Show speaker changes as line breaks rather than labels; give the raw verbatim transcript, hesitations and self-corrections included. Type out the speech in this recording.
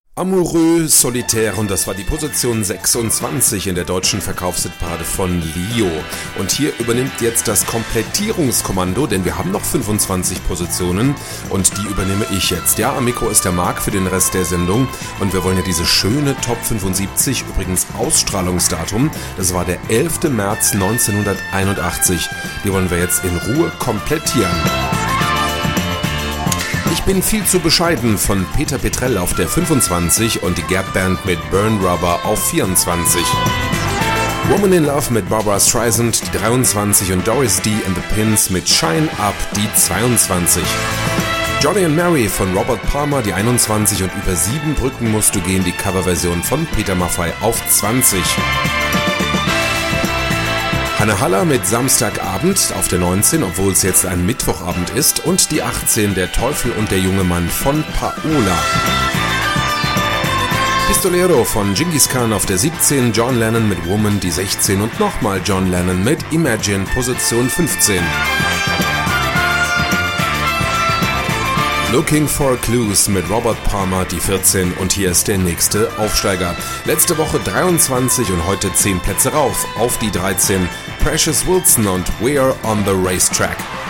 Amoureux Solitaire, und das war die Position sechsundzwanzig in der deutschen Verkaufshitparade von Lio. Und hier übernimmt jetzt das Komplettierungskommando, denn wir haben noch fünfundzwanzig Positionen und die übernehme ich jetzt. Ja, am Mikro ist der Marc für den Rest der Sendung und wir wollen ja diese schöne Top fünfundsiebzig, übrigens Ausstrahlungsdatum, das war der elfter März neunzehnhunderteinundachtzig, die wollen wir jetzt in Ruhe komplettieren. Ich bin viel zu bescheiden von Peter Petrell auf der fünfundzwanzig und die Gap Band mit Burn Rubber auf vierundzwanzig. Woman in Love mit Barbra Streisand die dreiundzwanzig und Doris D and the Pins mit Shine Up die zweiundzwanzig. Johnny and Mary von Robert Palmer die einundzwanzig und Über sieben Brücken musst du gehen, die Coverversion von Peter Maffay auf zwanzig. Hanne Haller mit Samstagabend auf der neunzehn, obwohl es jetzt ein Mittwochabend ist, und die achtzehn, Der Teufel und der junge Mann von Paola. Pistolero von Genghis Khan auf der siebzehn, John Lennon mit Woman die sechzehn und nochmal John Lennon mit Imagine Position fünfzehn. Looking for Clues mit Robert Palmer die vierzehn und hier ist der nächste Aufsteiger. Letzte Woche dreiundzwanzig und heute zehn Plätze rauf auf die dreizehn. Precious Wilson und We're on the Racetrack.